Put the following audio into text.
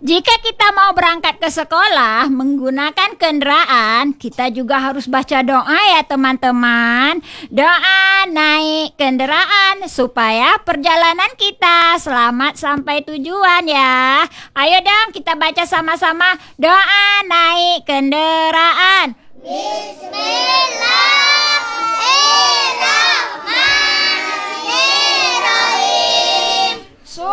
Jika kita mau berangkat ke sekolah menggunakan kendaraan, kita juga harus baca doa ya teman-teman. Doa naik kendaraan supaya perjalanan kita selamat sampai tujuan ya. Ayo dong kita baca sama-sama. Doa naik kendaraan.